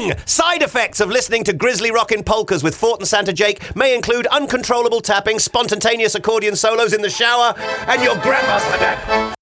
Warning! Side effects of listening to Grizzly Rockin' Polkas with Fort and Santa Jake may include uncontrollable tapping, spontaneous accordion solos in the shower, and your grandma's dead.